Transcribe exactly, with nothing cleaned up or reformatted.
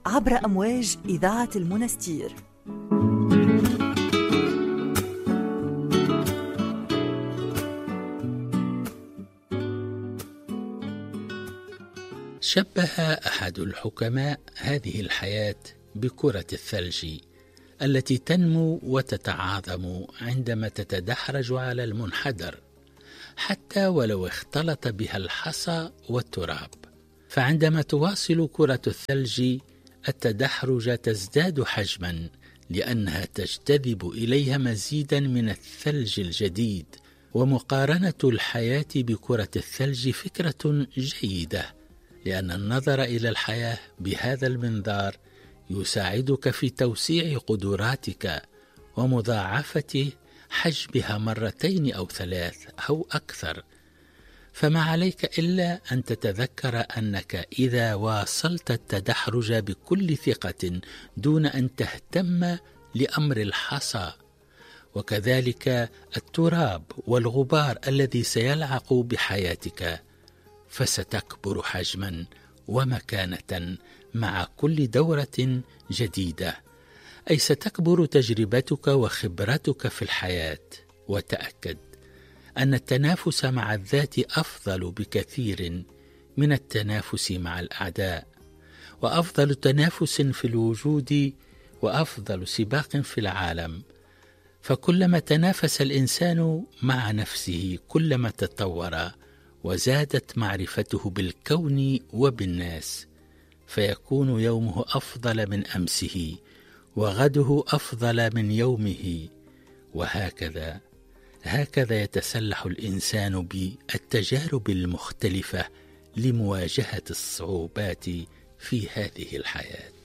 عبر أمواج إذاعة المنستير. شبه أحد الحكماء هذه الحياة بكرة الثلج التي تنمو وتتعاظم عندما تتدحرج على المنحدر، حتى ولو اختلط بها الحصى والتراب. فعندما تواصل كرة الثلج التدحرج تزداد حجما، لأنها تجتذب إليها مزيدا من الثلج الجديد. ومقارنة الحياة بكرة الثلج فكرة جيدة، لأن النظر إلى الحياة بهذا المنظار يساعدك في توسيع قدراتك ومضاعفة حجمها مرتين أو ثلاث أو أكثر. فما عليك إلا أن تتذكر أنك إذا واصلت التدحرج بكل ثقة دون أن تهتم لأمر الحصى، وكذلك التراب والغبار الذي سيلعق بحياتك، فستكبر حجما ومكانة مع كل دورة جديدة، أي ستكبر تجربتك وخبرتك في الحياة. وتأكد أن التنافس مع الذات أفضل بكثير من التنافس مع الأعداء، وأفضل تنافس في الوجود وأفضل سباق في العالم. فكلما تنافس الإنسان مع نفسه كلما تطور وزادت معرفته بالكون وبالناس، فيكون يومه أفضل من أمسه وغده أفضل من يومه، وهكذا هكذا يتسلح الإنسان بالتجارب المختلفة لمواجهة الصعوبات في هذه الحياة.